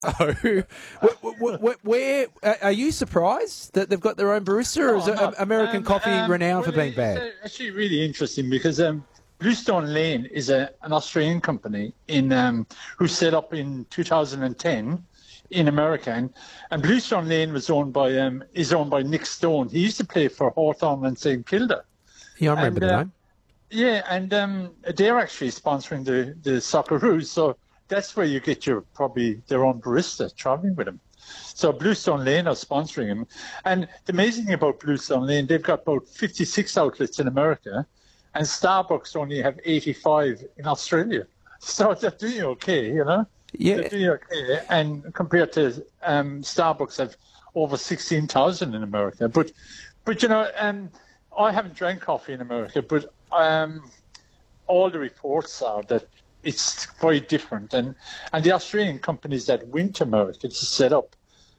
Oh, where are you surprised that they've got their own barista, or is American coffee renowned for being bad? It's actually really interesting because Bluestone Lane is an Australian company who set up in 2010 in America, and Bluestone Lane is owned by Nick Stone. He used to play for Hawthorn and St Kilda. Yeah, I remember the name. Yeah, and they're actually sponsoring the Socceroos, so that's where you get their own barista traveling with them. So Bluestone Lane are sponsoring them. And the amazing thing about Bluestone Lane, they've got about 56 outlets in America, and Starbucks only have 85 in Australia. So they're doing okay, you know? Yeah. They're doing okay. And compared to Starbucks have over 16,000 in America. But you know, I haven't drank coffee in America, but all the reports are that it's very different, and the Australian companies that went to America to set up,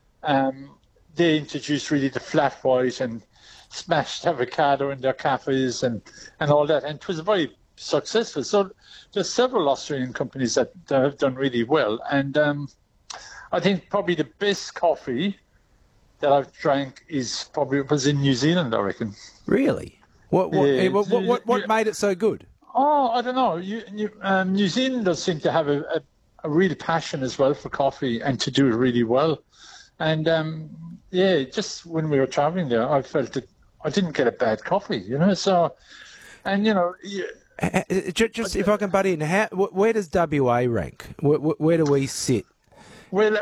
they introduced really the flat white and smashed avocado in their cafes and all that, and it was very successful. So there's several Australian companies that have done really well, and I think probably the best coffee that I've drank was in New Zealand, I reckon. Really? What made it so good? Oh, I don't know. New Zealanders seem to have a real passion as well for coffee and to do it really well. And just when we were traveling there, I felt that I didn't get a bad coffee, you know. So, and you know, just if I can butt in, where does WA rank? Where do we sit? Well,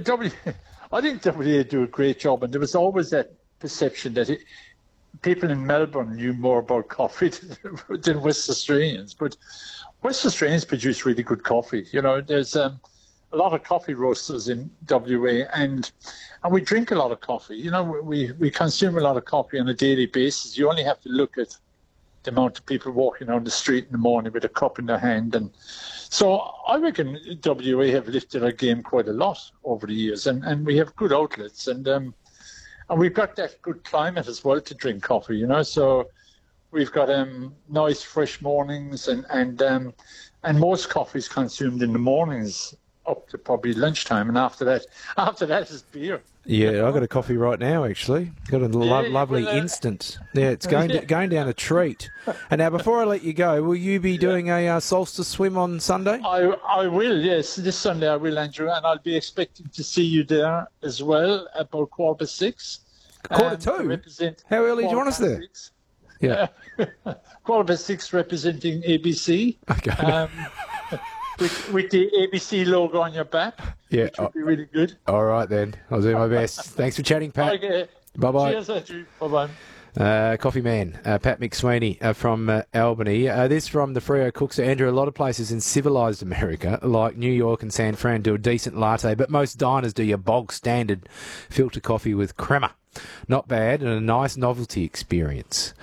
I think WA do a great job, and there was always that perception that people in Melbourne knew more about coffee than West Australians, but West Australians produce really good coffee. You know, there's a lot of coffee roasters in WA, and we drink a lot of coffee. You know, we consume a lot of coffee on a daily basis. You only have to look at the amount of people walking down the street in the morning with a cup in their hand, and so I reckon WA have lifted our game quite a lot over the years, and we have good outlets, and we've got that good climate as well to drink coffee, you know. So we've got nice fresh mornings, and most coffee is consumed in the mornings up to probably lunchtime, and after that is beer. Yeah, I got a coffee right now. Actually, got a lovely instant. Yeah, it's going down a treat. And now, before I let you go, will you be doing a solstice swim on Sunday? I will. Yes, this Sunday I will, Andrew, and I'll be expecting to see you there as well about 6:15. 2:45. How early do you want us there? 6. Yeah, 6:15 representing ABC. Okay. With the ABC logo on your back, which would be really good. All right, then. I'll do my best. Thanks for chatting, Pat. Okay. Bye-bye. Cheers, Andrew. Bye-bye. Coffee man, Pat McSweeney from Albany. This from the Freo Cooks. Andrew, a lot of places in civilised America, like New York and San Fran, do a decent latte, but most diners do your bog standard filter coffee with crema. Not bad, and a nice novelty experience.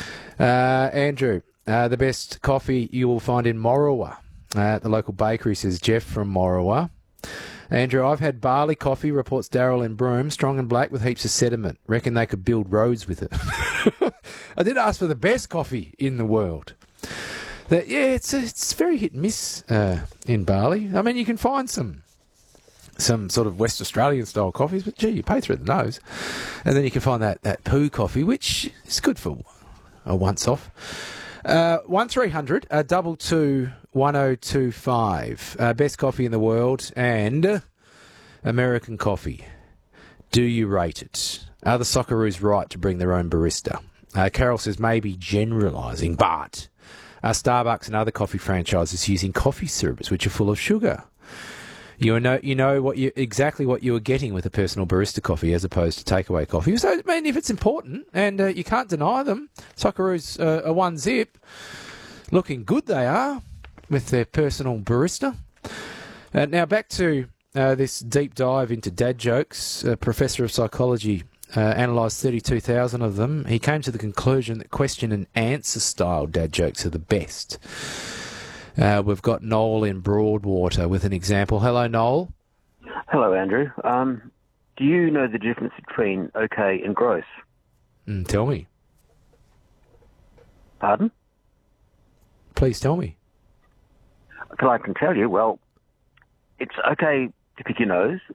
Andrew, the best coffee you will find in Morawa. At the local bakery, says Jeff from Morawa. Andrew, I've had barley coffee, reports Daryl in Broome, strong and black with heaps of sediment. Reckon they could build roads with it. I did ask for the best coffee in the world. It's very hit and miss in barley. I mean, you can find some sort of West Australian style coffees, but gee, you pay through the nose. And then you can find that poo coffee, which is good for a once off. 1300 222 1025. Best coffee in the world and American coffee. Do you rate it? Are the Socceroos right to bring their own barista? Carol says maybe generalising, but are Starbucks and other coffee franchises using coffee syrups which are full of sugar? You know exactly what you were getting with a personal barista coffee as opposed to takeaway coffee. So, I mean, if it's important and you can't deny them, Socceroos are one zip. Looking good they are with their personal barista. Now back to this deep dive into dad jokes. A professor of psychology analysed 32,000 of them. He came to the conclusion that question and answer style dad jokes are the best. We've got Noel in Broadwater with an example. Hello, Noel. Hello, Andrew. Do you know the difference between okay and gross? Tell me. Pardon? Please tell me. I can tell you. Well, it's okay to pick your nose,